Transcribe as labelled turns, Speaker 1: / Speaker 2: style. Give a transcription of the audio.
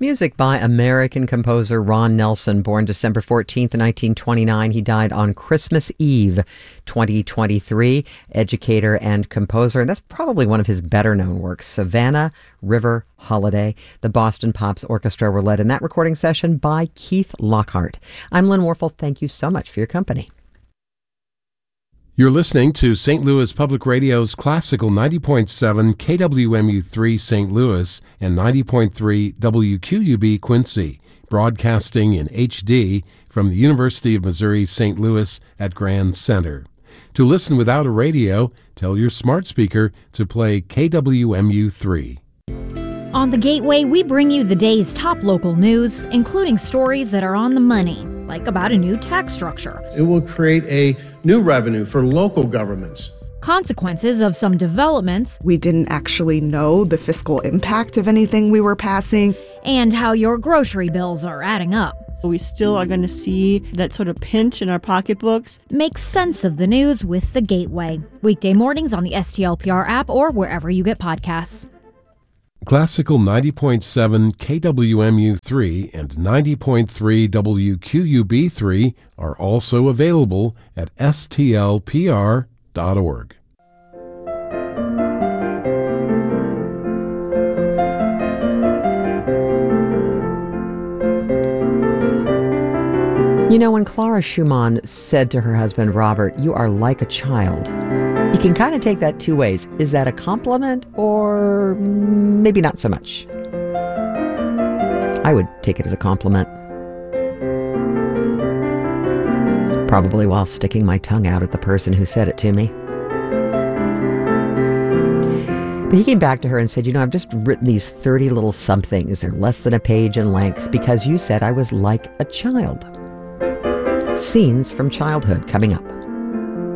Speaker 1: Music by American composer Ron Nelson, born December 14th, 1929. He died on Christmas Eve, 2023. Educator and composer, and that's probably one of his better-known works, Savannah River Holiday. The Boston Pops Orchestra were led in that recording session by Keith Lockhart. I'm Lynn Warfel. Thank you so much for your company.
Speaker 2: You're listening to St. Louis Public Radio's Classical 90.7 KWMU3 St. Louis and 90.3 WQUB Quincy, broadcasting in HD from the University of Missouri St. Louis at Grand Center. To listen without a radio, tell your smart speaker to play KWMU3.
Speaker 3: On The Gateway, we bring you the day's top local news, including stories that are on the money, like about a new tax structure.
Speaker 4: It will create a new revenue for local governments.
Speaker 3: Consequences of some developments.
Speaker 5: We didn't actually know the fiscal impact of anything we were passing.
Speaker 3: And how your grocery bills are adding up.
Speaker 6: We still are going to see that sort of pinch in our pocketbooks.
Speaker 3: Make sense of the news with The Gateway. Weekday mornings on the STLPR app or wherever you get podcasts.
Speaker 2: Classical 90.7 KWMU3 and 90.3 WQUB3 are also available at stlpr.org.
Speaker 1: You know, when Clara Schumann said to her husband, Robert, "You are like a child," you can kind of take that two ways. Is that a compliment or maybe not so much? I would take it as a compliment. Probably while sticking my tongue out at the person who said it to me. But he came back to her and said, I've just written these 30 little somethings. They're less than a page in length because you said I was like a child. Scenes from childhood coming up.